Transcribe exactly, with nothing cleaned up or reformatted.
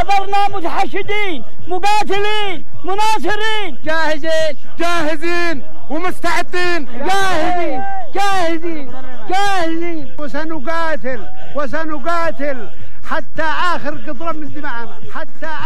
حضرنا متحشدين مقاتلين مناصرين جاهزين جاهزين ومستعدين جاهزين جاهزين جاهزين وسنقاتل وسنقاتل حتى آخر قطرة من دماءنا حتى